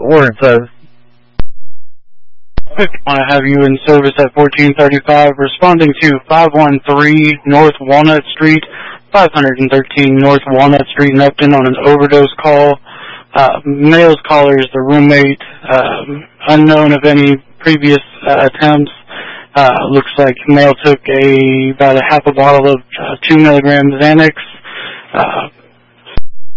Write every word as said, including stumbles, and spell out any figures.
Warren says. I want to have you in service at fourteen thirty-five, responding to five one three North Walnut Street, five thirteen North Walnut Street in Upton on an overdose call. Uh, male's caller is the roommate, um, unknown of any previous uh, attempts. Uh, looks like male took a about a half a bottle of uh, two milligram Xanax. Uh,